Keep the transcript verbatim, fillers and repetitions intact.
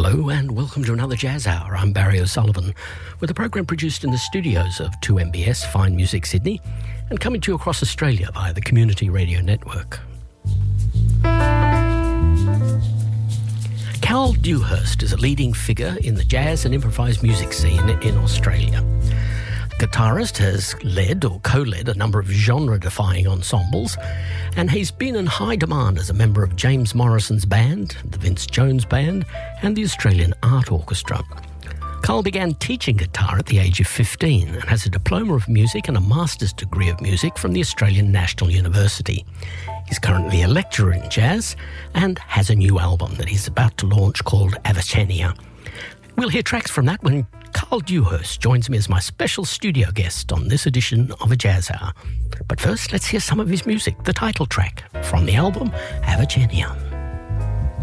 Hello and welcome to another Jazz Hour. I'm Barry O'Sullivan, with a program produced in the studios of two M B S Fine Music Sydney and coming to you across Australia via the Community Radio Network. Carl Dewhurst is a leading figure in the jazz and improvised music scene in Australia. The guitarist has led or co-led a number of genre-defying ensembles, and he's been in high demand as a member of James Morrison's band, the Vince Jones Band, and the Australian Art Orchestra. Carl began teaching guitar at the age of fifteen and has a diploma of music and a master's degree of music from the Australian National University. He's currently a lecturer in jazz and has a new album that he's about to launch called Avicenia. We'll hear tracks from that when Carl Dewhurst joins me as my special studio guest on this edition of A Jazz Hour. But first, let's hear some of his music, the title track from the album Avicenia.